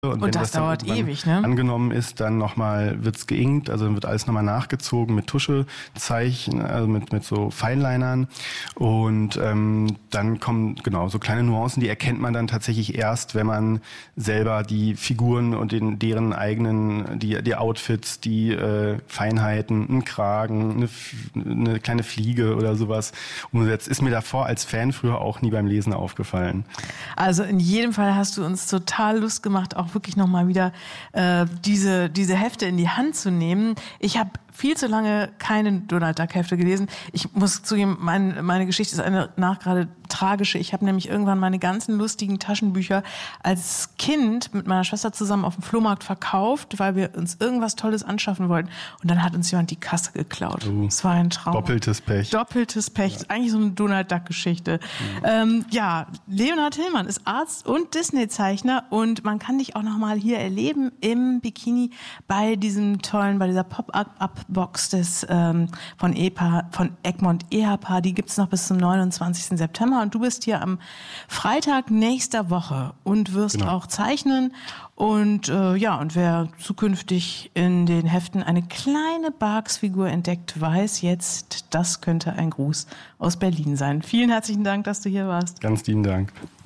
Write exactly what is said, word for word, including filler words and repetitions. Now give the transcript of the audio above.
Und, und wenn das, das dann dauert ewig, ne? angenommen ist, dann nochmal wird's geinkt, also dann wird alles nochmal nachgezogen mit Tuschezeichen, also mit mit so Feinlinern und ähm, dann kommen genau so kleine Nuancen, die erkennt man dann tatsächlich erst, wenn man selber die Figuren und den, deren eigenen, die die Outfits, die äh, Feinheiten, einen Kragen, eine, eine kleine Fliege oder sowas umsetzt. Ist mir davor als Fan früher auch nie beim Lesen aufgefallen. Also in jedem Fall hast du uns total Lust gemacht, auch wirklich nochmal wieder äh, diese, diese Hefte in die Hand zu nehmen. Ich habe viel zu lange keine Donald Duck Hefte gelesen. Ich muss zugeben, mein, meine Geschichte ist eine nachgerade tragische. Ich habe nämlich irgendwann meine ganzen lustigen Taschenbücher als Kind mit meiner Schwester zusammen auf dem Flohmarkt verkauft, weil wir uns irgendwas Tolles anschaffen wollten. Und dann hat uns jemand die Kasse geklaut. Uh, das war ein Traum. Doppeltes Pech. Doppeltes Pech. Ja. Eigentlich so eine Donald Duck Geschichte. Ja. Ähm, ja, Leonhard Hillmann ist Arzt und Disney-Zeichner und man kann dich auch nochmal hier erleben im Bikini bei diesem tollen, bei dieser Pop-Up-Box des ähm, von EPA, von Egmont Ehepaar. Die gibt's noch bis zum neunundzwanzigsten September. Und du bist hier am Freitag nächster Woche und wirst genau. auch zeichnen. Und äh, ja, und wer zukünftig in den Heften eine kleine Barks-Figur entdeckt, weiß jetzt, das könnte ein Gruß aus Berlin sein. Vielen herzlichen Dank, dass du hier warst. Ganz lieben Dank.